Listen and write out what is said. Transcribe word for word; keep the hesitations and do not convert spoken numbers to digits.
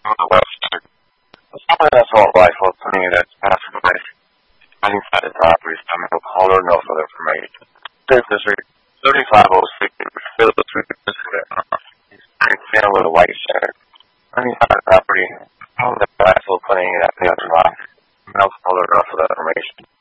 on the website. Someone assault rifle claiming that pacified finding inside the property, some no call or no further information. Safe District thirty-five oh six, Phillips Street, with a white shirt. Finding inside the property, found the rifle claiming that they are no call or no further information.